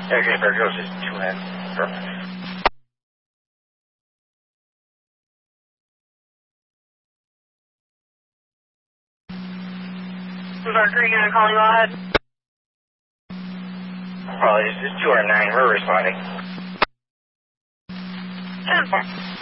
Okay, Bear Grylls is 2N. Perfect. Barker, you gonna call you ahead? Well, this is 209. We're responding. 10-4.